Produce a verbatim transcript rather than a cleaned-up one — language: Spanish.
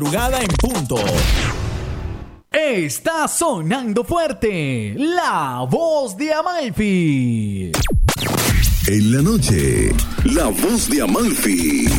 Madrugada en punto. Está sonando fuerte la voz de Amalfi. En la noche, la voz de Amalfi.